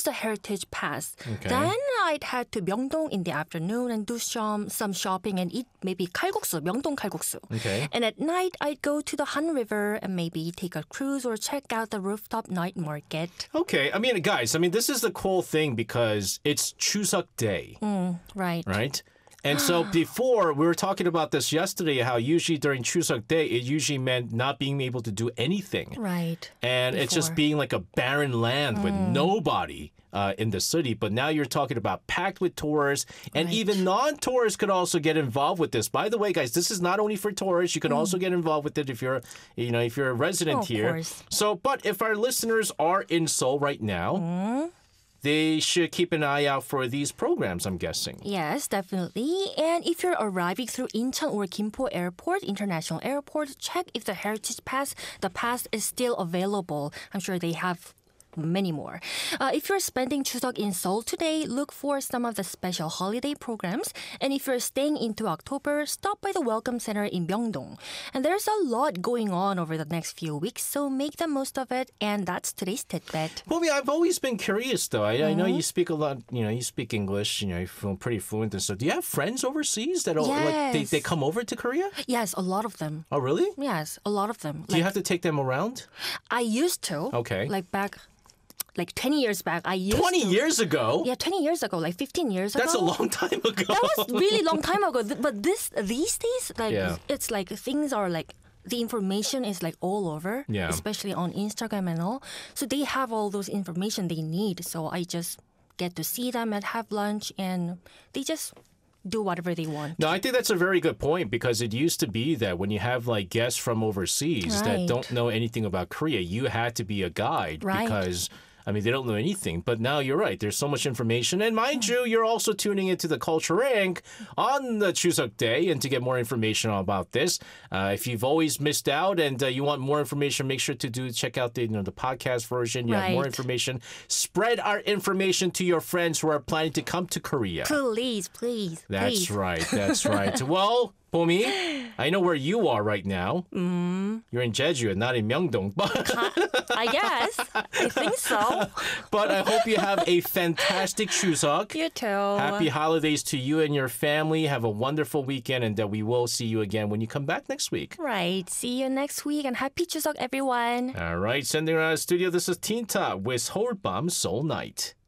use the Heritage Pass. Okay. Then I'd head to Myeongdong in the afternoon and do some shopping and eat maybe kalguksu, Myeongdong kalguksu. Okay. And at night, I'd go to the Han River and maybe take a cruise or check out the rooftop night market. Okay. I mean, guys, this is the cool thing because it's Chuseok Day. Right. Right? And so before, we were talking about this yesterday, how usually during Chuseok Day, it usually meant not being able to do anything. Right. And it's just being like a barren land with nobody in the city. But now you're talking about packed with tourists, and even non-tourists could also get involved with this. By the way, guys, this is not only for tourists. You can also get involved with it if you're, if you're a resident here. Of course. So, but if our listeners are in Seoul right now, they should keep an eye out for these programs, I'm guessing. Yes, definitely. And if you're arriving through Incheon or Gimpo Airport, International Airport, check if the Heritage Pass, the pass is still available. I'm sure they have many more. If you're spending Chuseok in Seoul today, look for some of the special holiday programs. And if you're staying into October, stop by the Welcome Center in Myeongdong. And there's a lot going on over the next few weeks, so make the most of it. And that's today's tidbit. Well, I've always been curious, though. I know you speak a lot, you speak English, you feel pretty fluent and stuff. Do you have friends overseas that Yes. they come over to Korea? Yes, a lot of them. Oh, really? Yes, a lot of them. Do you have to take them around? I used to. Okay. Like 20 years back, I used 20 to. years ago? Yeah, 20 years ago, like 15 years ago. That's a long time ago. That was really long time ago. But these days, Yeah. it's like things are like, the information is like all over, Yeah. especially on Instagram and all. So they have all those information they need. So I just get to see them and have lunch, and they just do whatever they want. No, I think that's a very good point because it used to be that when you have like guests from overseas that Right. don't know anything about Korea, you had to be a guide Right. because they don't know anything. But now you're right. There's so much information. And mind you, you're also tuning into the Culture Inc. on the Chuseok Day. And to get more information about this, if you've always missed out and you want more information, make sure to check out the podcast version. You have more Right. information. Spread our information to your friends who are planning to come to Korea. Please. That's right. That's right. Well, Bomi, I know where you are right now. You're in Jeju and not in Myeongdong. I guess. I think so. But I hope you have a fantastic Chuseok. You too. Happy holidays to you and your family. Have a wonderful weekend, and we will see you again when you come back next week. Right. See you next week, and happy Chuseok, everyone. All right. Sending around the studio, this is Tinta with Seoul Bomb Seoul Night.